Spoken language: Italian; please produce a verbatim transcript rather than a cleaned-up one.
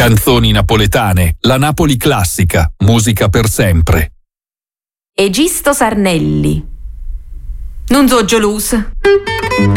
Canzoni napoletane, la Napoli classica, musica per sempre. Egisto Sarnelli. Non so gelosa.